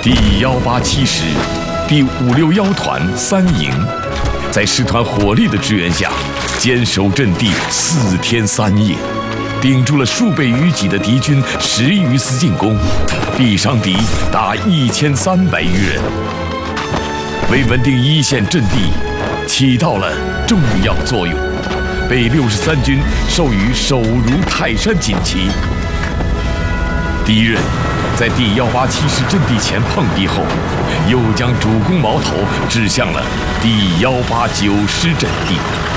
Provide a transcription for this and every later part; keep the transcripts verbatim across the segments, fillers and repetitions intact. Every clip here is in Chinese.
第幺八七师第五六幺团三营，在师团火力的支援下，坚守阵地四天三夜，顶住了数倍于己的敌军十余次进攻，毙伤敌达一千三百余人，为稳定一线阵地起到了重要作用，被六十三军授予手如泰山锦旗。敌人在第幺八七师阵地前碰壁后，又将主攻矛头指向了第幺八九师阵地。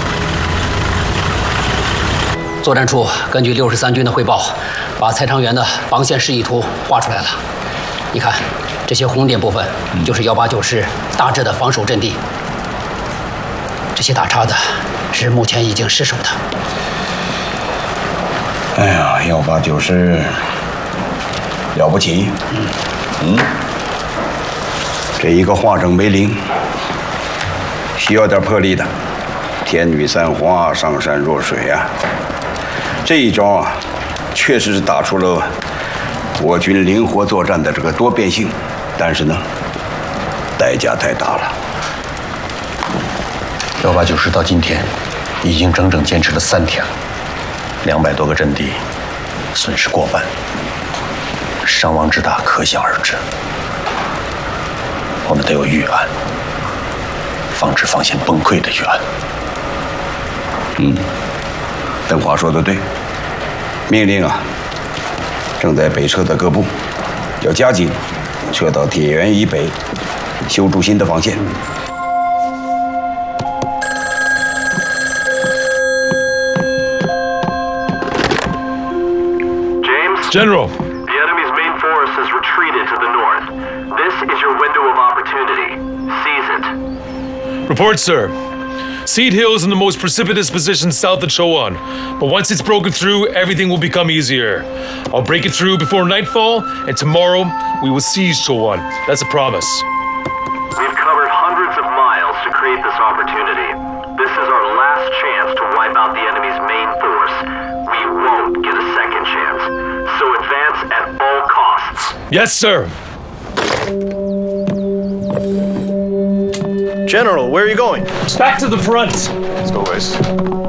作战处根据六十三军的汇报，把蔡昌元的防线示意图画出来了。你看，这些红点部分就是幺八九师大致的防守阵地。这些打叉的是目前已经失守的。 哎呀，幺八九师了不起。嗯，嗯，这一个化整为零，需要点魄力的。天女散花，上善若水啊！这一招啊，确实是打出了我军灵活作战的这个多变性，但是呢，代价太大了。 幺八九师到今天已经整整坚持了三天了，两百多个阵地，损失过半，伤亡之大可想而知。我们得有预案，防止防线崩溃的预案。 嗯，邓华说的对，命令啊，正在北撤的各部要加紧撤到铁原以北，修筑新的防线。 General, the enemy's main force has retreated to the north. This is your window of opportunity. Seize it. Report, sir. Seed Hill is in the most precipitous position south of Chowan, but once it's broken through, everything will become easier. I'll break it through before nightfall, and tomorrow we will seize Chowan. That's a promise. We've covered hundreds of miles to create this opportunity. This is our last chance to wipe out the enemy's main force. We won't get a second chance. So advance at all costs. Yes, sir. General, where are you going? Back to the front. As always.